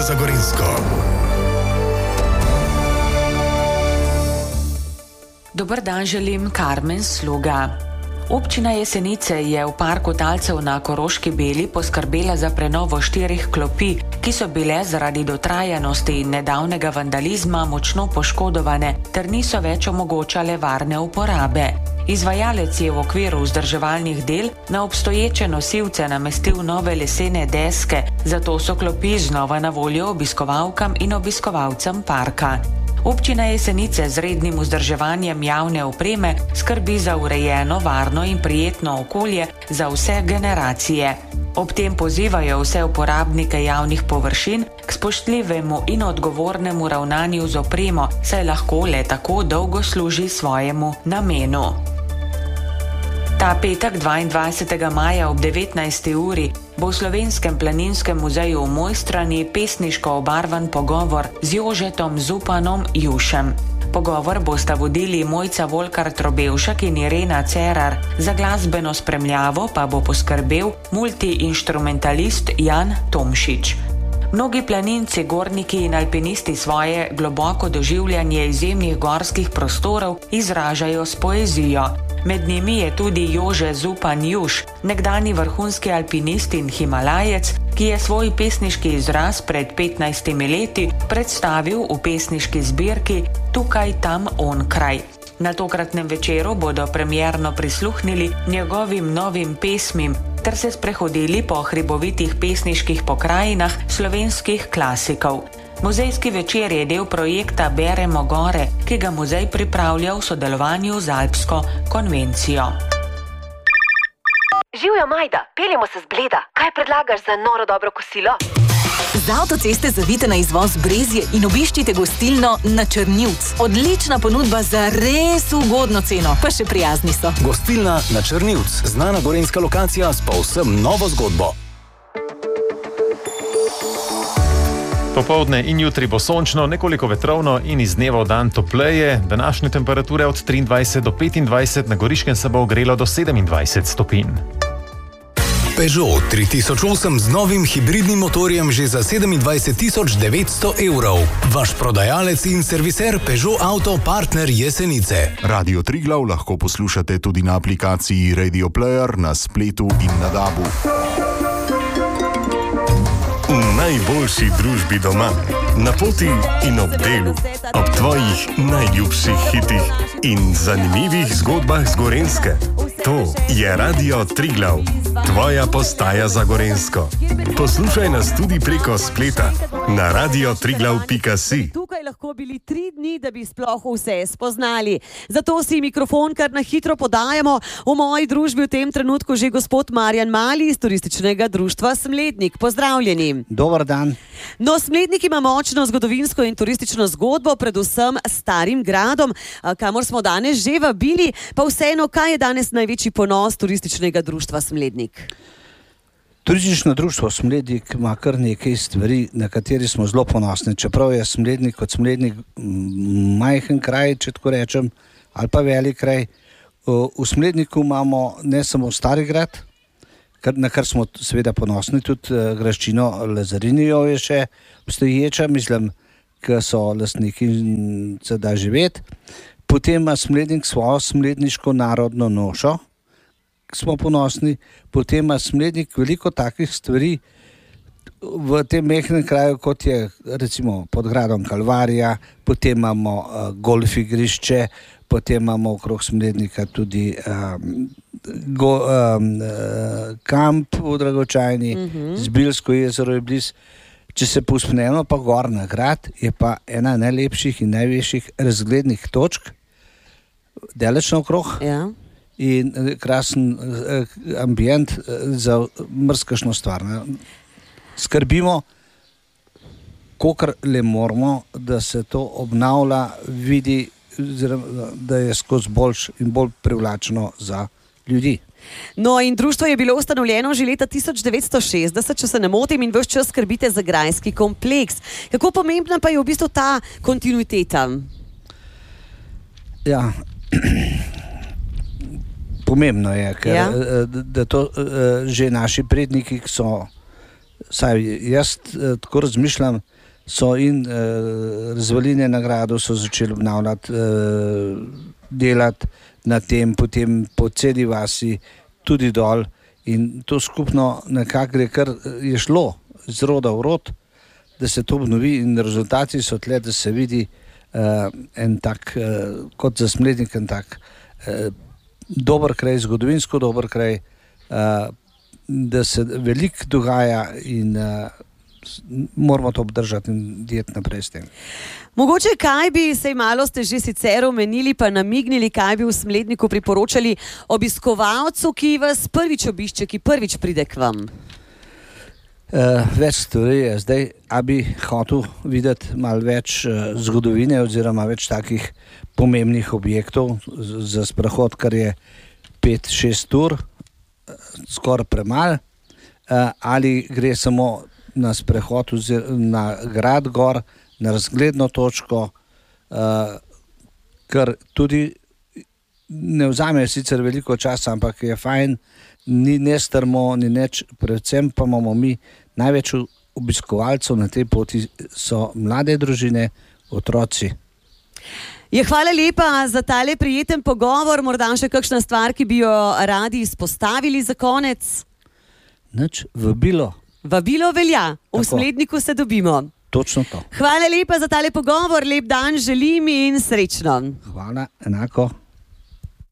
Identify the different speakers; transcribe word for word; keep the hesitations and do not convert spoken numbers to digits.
Speaker 1: za Gorenjsko.
Speaker 2: Dober dan želim, Karmen Sluga. Občina Jesenice je v parku Talcev na Koroški Beli poskrbela za prenovo štirih klopi, ki so bile zaradi dotrajanosti in nedavnega vandalizma močno poškodovane ter niso več omogočale varne uporabe. Izvajalec je v okviru vzdrževalnih del na obstoječe nosilce namestil nove lesene deske, zato so klopi znova na voljo obiskovalkam in obiskovalcem parka. Občina Jesenice z rednim vzdrževanjem javne opreme skrbi za urejeno, varno in prijetno okolje za vse generacije. Ob tem pozivajo vse uporabnike javnih površin k spoštljivemu in odgovornemu ravnanju z opremo, saj lahko le tako dolgo služi svojemu namenu. Ta petek dvaindvajsetega maja ob devetnajsti uri bo v Slovenskem planinskem muzeju v Mojstrani pesniško obarvan pogovor z Jožetom Zupanom Jušem. Pogovor bosta vodili Mojca Volkar-Trobevšek in Irena Cerar, za glasbeno spremljavo pa bo poskrbel multiinštrumentalist Jan Tomšič. Mnogi planinci, gorniki in alpinisti svoje globoko doživljanje izjemnih gorskih prostorov izražajo s poezijo. Med njimi je tudi Jože Zupan Juš, nekdani vrhunski alpinist in himalajec, ki je svoj pesniški izraz pred petnajstimi leti predstavil v pesniški zbirki Tukaj, tam, onkraj. Na tokratnem večeru bodo premierno prisluhnili njegovim novim pesmim ter se sprehodili po hribovitih pesniških pokrajinah slovenskih klasikov. Muzejski večer je del projekta Beremo gore, ki ga muzej pripravlja v sodelovanju z Alpsko konvencijo.
Speaker 3: Živjo, Majda, peljemo se z Bleda. Kaj predlagaš za noro dobro kosilo?
Speaker 4: Z avtoceste zavite na izvoz Brezje in obiščite gostilno Na Črnivc. Odlična ponudba za res ugodno ceno, pa še prijazni so.
Speaker 1: Gostilna Na Črnivc, znana gorenjska lokacija s povsem novo zgodbo.
Speaker 5: Popoldne in jutri bo sončno, nekoliko vetrovno in iz dneva v dan topleje. Današnje temperature od triindvajset do petindvajset, na Goriškem se bo ogrelo do sedemindvajset stopinj.
Speaker 1: Peugeot tri tisoč osem z novim hibridnim motorjem že za sedemindvajset tisoč devetsto evrov. Vaš prodajalec in serviser Peugeot Auto Partner Jesenice.
Speaker 6: Radio Triglav lahko poslušate tudi na aplikaciji Radio Player, na spletu in na dabu.
Speaker 7: V najboljši družbi doma, na poti in ob delu, ob tvojih najljubših hitih in zanimivih zgodbah z Gorenjske. To je Radio Triglav, tvoja postaja za Gorenjsko. Poslušaj nas tudi preko spleta na radio triglav pika si.
Speaker 8: Tukaj lahko bili tri dni, da bi sploh vse spoznali. Zato si mikrofon kar na hitro podajamo. V moji družbi v tem trenutku že gospod Marjan Mali iz Turističnega društva Smlednik. Pozdravljeni.
Speaker 9: Dobar dan.
Speaker 8: No, Smlednik ima močno zgodovinsko in turistično zgodbo, predvsem starim gradom, kamor smo danes že vabili. Pa vseeno, kaj je danes največji ponos Turističnega društva Smlednik?
Speaker 9: Turistično društvo Smlednik ima kar nekaj stvari, na kateri smo zelo ponosni. Čeprav je Smlednik kot Smlednik majhen kraj, če tako rečem, ali pa velik kraj. V Smledniku imamo ne samo stari grad, na kar smo seveda ponosni, tudi graščino Lazarinijo je še obstoječa, mislim, ki so lastniki in se da živeti. Potem ima Smlednik svojo smledniško narodno nošo, smo ponosni. Potem ima Smlednik veliko takih stvari v tem mehnem kraju, kot je recimo pod gradom Kalvarija, potem imamo uh, golf igrišče, potem imamo okrog Smlednika tudi um, go, um, uh, kamp v Dragočajni, uh-huh. Zbiljsko jezero je bliz. Če se povzpnemo pa gor na grad, je pa ena najlepših in največjih razglednih točk, daleč naokrog. Ja. In krasen eh, ambient eh, za mrzkašno stvar. Ne. Skrbimo, kolikor le moramo, da se to obnavlja, vidi, da je skozi boljš in bolj privlačno za ljudi.
Speaker 8: No, in društvo je bilo ustanovljeno že leta tisoč devetsto šestdeset, če se ne motim, in ves čas skrbite za grajski kompleks. Kako pomembna pa je v bistvu ta kontinuiteta?
Speaker 9: Ja, pomembno je, ker ja. da to že naši predniki, ki so Saj jaz eh, tako razmišljam, so in eh, razvaline na gradu so začeli obnavljati, eh, delati na tem, potem po celi vasi, tudi dol in to skupno nekako gre, kar je šlo z roda v rod, da se to obnovi in rezultati so tle, da se vidi uh, en tak, uh, kot za Smlednik, en tak uh, dober kraj, zgodovinsko dober kraj, uh, da se veliko dogaja in uh, moramo to obdržati in deti naprej s tem.
Speaker 8: Mogoče kaj bi, sej malo ste že sicer omenili, pa namignili, kaj bi v Smledniku priporočali obiskovalcu, ki vas prvič obišče, ki prvič pride k vam?
Speaker 9: Uh, več stvari je zdaj, a bi hotel videti malo več uh, zgodovine oziroma več takih pomembnih objektov za sprehod, kar je pet šest ur, skoraj premalo, uh, ali gre samo na sprehod na grad gor, na razgledno točko, uh, kar tudi ne vzame sicer veliko časa, ampak je fajn, ni nestrmo, ni neč, predvsem pa imamo mi največ obiskovalcev na tej poti so mlade družine, otroci.
Speaker 8: Je, hvala lepa za tale prijeten pogovor, morda še kakšna stvar, ki bi jo radi izpostavili za konec?
Speaker 9: Nič, vabilo.
Speaker 8: Vabilo velja, v Smledniku se dobimo.
Speaker 9: Točno to.
Speaker 8: Hvala lepa za tale pogovor, lep dan želim in srečno.
Speaker 9: Hvala, enako.